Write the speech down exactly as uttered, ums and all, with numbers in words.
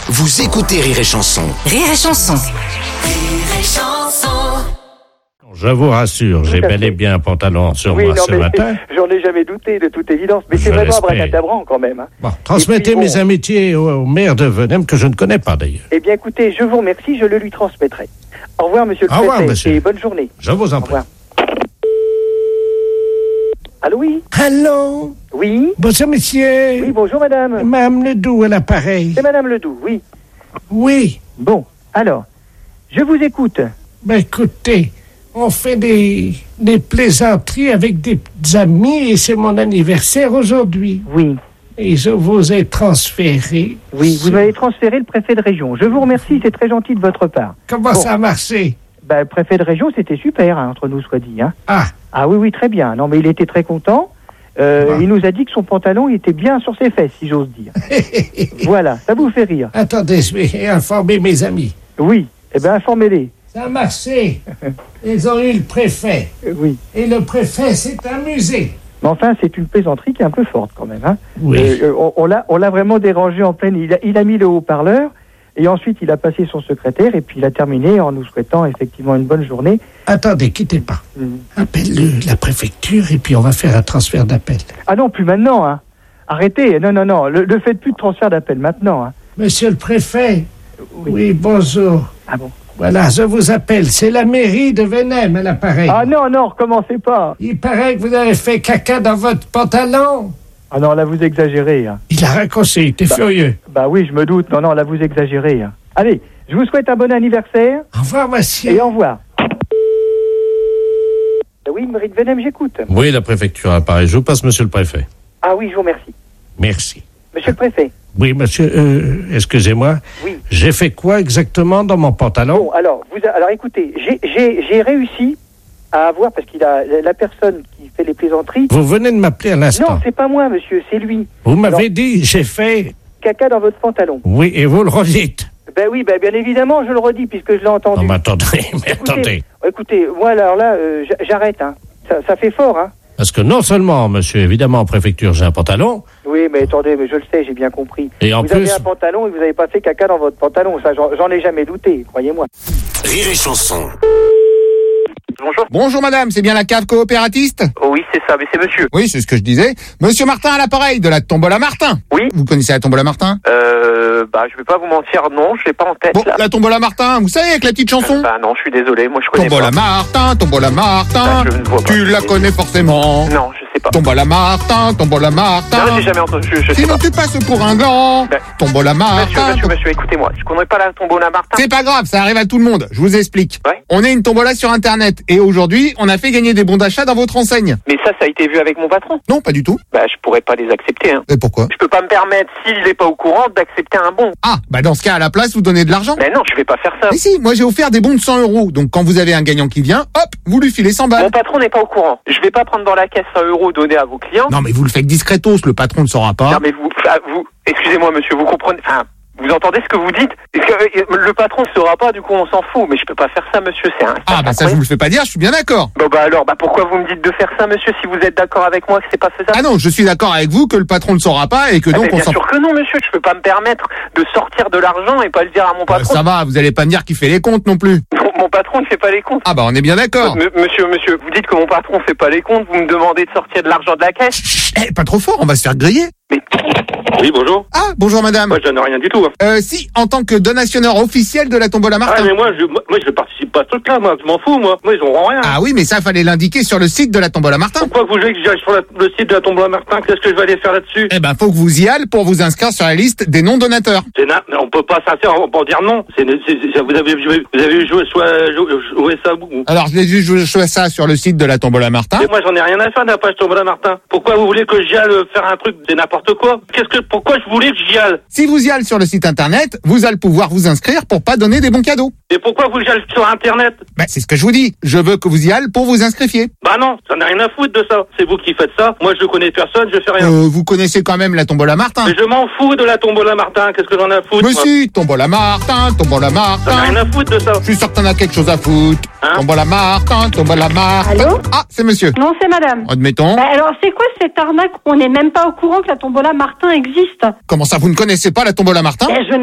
Vous écoutez Rire et Chanson. Rire et Chanson. Rire et Chanson. Je vous rassure, j'ai bel et bien un pantalon sur oui, moi non, ce mais matin. J'en ai jamais douté, de toute évidence. Mais Je c'est vraiment l'espère. abracadabran quand même. Hein. Bon, transmettez puis, bon, mes amitiés au, au maire de Venême, que je ne connais pas d'ailleurs. Eh bien, écoutez, je vous remercie, je le lui transmettrai. Au revoir, monsieur le Au revoir, préfet, monsieur. et bonne journée. Je vous en Au prie. revoir. Allô, oui Allô? Oui Bonjour, monsieur. Oui, bonjour, madame. Madame Ledoux à l'appareil. C'est madame Ledoux, oui. Oui. Bon, alors, je vous écoute. Ben, écoutez, on fait des, des plaisanteries avec des petits amis et c'est mon anniversaire aujourd'hui. Oui, Et je vous ai transféré. oui, vous sur- m'avez transféré le préfet de région. Je vous remercie, c'est très gentil de votre part. Comment Bon. ça a marché? Ben, le préfet de région, c'était super, hein, entre nous, soit dit. Hein. Ah, Ah oui, oui, très bien. Non, mais il était très content. Euh, Ah. Il nous a dit que son pantalon il était bien sur ses fesses, si j'ose dire. Voilà, ça vous fait rire. attendez, je vais informer mes amis. Oui, eh bien, informez-les. Ça a marché. Ils ont eu le préfet. Euh, oui. Et le préfet s'est amusé. Mais enfin, c'est une plaisanterie qui est un peu forte quand même. Hein. Oui. Euh, euh, on on l'a, on l'a vraiment dérangé en pleine. Il a, il a mis le haut-parleur et ensuite il a passé son secrétaire et puis il a terminé en nous souhaitant effectivement une bonne journée. Attendez, quittez pas. Mm. Appelle-le, la préfecture, et puis on va faire un transfert d'appel. Ah non, plus maintenant. Hein. Arrêtez. Non, non, non. Le, le faites plus de transfert d'appel maintenant. Hein. Monsieur le préfet. Oui. Oui, bonjour. Ah bon. Voilà, je vous appelle. C'est la mairie de Venême à l'appareil. Ah non, non, recommencez pas. Il paraît que vous avez fait caca dans votre pantalon. Ah non, là vous exagérez. Hein. Il a raccroché, il était furieux. Bah oui, je me doute. Non, non, là vous exagérez. Hein. Allez, je vous souhaite un bon anniversaire Au revoir, monsieur. et au revoir. Oui, Marie de Venême, j'écoute. Oui, la préfecture apparaît. Je vous passe, monsieur le préfet. Ah oui, je vous remercie. Merci. Monsieur le préfet. Oui, monsieur, euh, excusez-moi. Oui. J'ai fait quoi exactement dans mon pantalon? Bon, alors, vous, a- alors écoutez, j'ai, j'ai, j'ai réussi à avoir, parce qu'il a la, la personne qui fait les plaisanteries. Vous venez de m'appeler à Non, l'instant. c'est pas moi, monsieur, c'est lui. Vous m'avez Alors- dit, j'ai fait... Caca dans votre pantalon. Oui, et vous le redites. Ben oui, ben bien évidemment, je le redis puisque je l'ai entendu. Non, mais attendez, mais Écoutez, attendez. écoutez, moi alors là, euh, j'a- j'arrête. Hein. Ça, ça fait fort, hein. Parce que non seulement, monsieur, évidemment, en préfecture, j'ai un pantalon, Oui, mais attendez, mais je le sais, j'ai bien compris. et en vous plus... avez un pantalon et vous n'avez pas fait caca dans votre pantalon. Ça, j'en, j'en ai jamais douté, croyez-moi. Rire et Chanson. Bonjour. Bonjour madame, c'est bien la cave coopératiste? Oh oui, c'est ça, mais c'est monsieur. Oui, c'est ce que je disais. Monsieur Martin à l'appareil de la Tombola Martin. Oui. Vous connaissez la Tombola Martin? Euh, bah, je vais pas vous mentir, non, je l'ai pas en tête, Bon, là. la Tombola Martin, vous savez, avec la petite chanson? Bah non, je suis désolé, moi je connais Tombola pas. Martin, Tombola Martin, Bah, je ne vois pas. tu la connais forcément. Non, je sais pas. Tombola Martin, Tombola Martin. Non, j'ai jamais entendu, je, je sais Sinon pas. tu passes pour un gland. Ben, Tombola Monsieur, Martin. monsieur, monsieur, écoutez-moi, je connais pas la tombola Martin. C'est pas grave, ça arrive à tout le monde. Je vous explique. Ouais. On est une tombola sur internet et aujourd'hui, on a fait gagner des bons d'achat dans votre enseigne. Mais ça, ça a été vu avec mon patron. Non, pas du tout. Bah, je pourrais pas les accepter, hein. Et pourquoi? Je peux pas me permettre, s'il est pas au courant, d'accepter un bon. Ah, bah dans ce cas, à la place, vous donnez de l'argent. Mais non, je vais pas faire ça. Mais si, moi j'ai offert des bons de cent euros. Donc quand vous avez un gagnant qui vient, hop, vous lui filez cent balles. Mon patron n'est pas au courant. Je vais pas prendre dans la caisse cent euros donnés à vos clients. Non mais vous le faites discretos, le patron ne saura pas. Non, mais vous, ah, vous, excusez-moi, monsieur, vous comprenez, enfin, vous entendez ce que vous dites? Est-ce que, euh, le patron ne saura pas, du coup, on s'en fout. Mais je peux pas faire ça, monsieur, c'est un... Ah bah ça je vous le fais pas dire, je suis bien d'accord. Bon, bah alors, bah pourquoi vous me dites de faire ça, monsieur, si vous êtes d'accord avec moi que c'est pas faisable? Ah non, je suis d'accord avec vous que le patron ne saura pas et que Ah, donc mais on bien s'en... sûr que non, monsieur, je peux pas me permettre de sortir de l'argent et pas le dire à mon Bah, patron. ça va, vous allez pas me dire qu'il fait les comptes non plus. Mon, mon patron ne fait pas les comptes. Ah bah on est bien d'accord. M- monsieur, monsieur, vous dites que mon patron fait pas les comptes, vous me demandez de sortir de l'argent de la caisse? Eh, pas trop fort, on va se faire griller. Mais, Oui, bonjour. Ah, bonjour madame. Moi, je donne rien du tout. hein. Euh, si, en tant que donationneur officiel de la Tombola Ah, Martin. mais moi, je, moi, je participe pas à ce truc-là, moi. Je m'en fous, moi. Moi, ils auront rien. Ah oui, mais ça fallait l'indiquer sur le site de la Tombola Martin. Pourquoi vous voulez que j'aille sur la- le site de la Tombola Martin? Qu'est-ce que je vais aller faire là-dessus? Eh ben, faut que vous y allez pour vous inscrire sur la liste des non-donateurs. C'est na- mais on peut pas s'inscrire pour dire non. C'est, c'est- c'est- vous avez, joué- vous avez joué, soit, joué, joué ça ou... Alors, je l'ai vu jouer ça sur le site de la Tombola Martin. Et moi, j'en ai rien à faire de la page Tombola Martin. Pourquoi vous voulez que j'y aille faire un truc? C'est n'importe quoi. Qu'est-ce que, pourquoi je voulais que j'y aille? Si vous y allez sur le site internet, vous allez pouvoir vous inscrire pour pas donner des bons cadeaux. Et pourquoi vous y allez sur Internet? Ben, c'est ce que je vous dis. Je veux que vous y allez pour vous inscriviez. Bah non, ça n'a rien à foutre de ça. C'est vous qui faites ça. Moi, je connais personne, je fais rien. Euh, vous connaissez quand même la Tombola Martin. Mais je m'en fous de la Tombola Martin. Qu'est-ce que j'en ai à foutre? Mais moi si, Tombola Martin, Tombola Ça n'a rien Martin. à foutre de ça. Je suis sûr que t'en as quelque chose à foutre. Hein? Tombola Martin, Tombola Martin. Allô? Ah, c'est monsieur. Non, c'est madame. Admettons. Bah, alors, c'est quoi cette arnaque? On n'est même pas au courant que la tombola Martin existe. Comment ça, vous ne connaissez pas la Tombola Martin? Ben, je